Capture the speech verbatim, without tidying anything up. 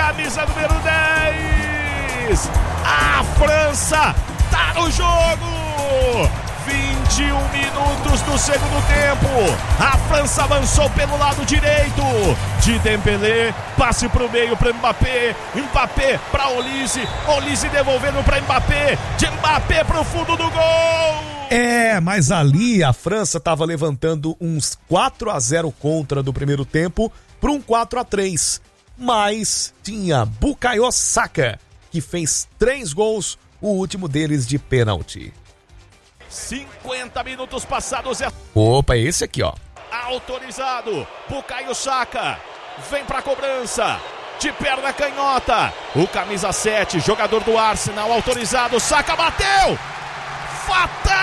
camisa número dez. A França tá no jogo. vinte e um minutos do segundo tempo. A França avançou pelo lado direito. De Dembélé, passe pro meio para Mbappé. Mbappé para Olise. Olise devolvendo para Mbappé. De Mbappé pro fundo do gol. É, mas ali a França estava levantando uns quatro a zero contra do primeiro tempo para um quatro a três. Mas tinha Bukayo Saka, que fez três gols, o último deles de pênalti. cinquenta minutos passados. É... Opa, esse aqui, ó. Autorizado. Bukayo Saka vem pra cobrança. De perna canhota. O camisa sete, jogador do Arsenal, autorizado. Saka bateu. Fatal.